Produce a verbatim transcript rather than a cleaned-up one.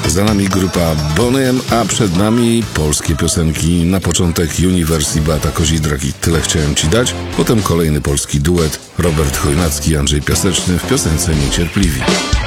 Za nami grupa Boney M, a przed nami polskie piosenki. Na początek Universe i Beata Kozidrak i Tyle chciałem ci dać. Potem kolejny polski duet Robert Chojnacki i Andrzej Piaseczny w piosence Niecierpliwi.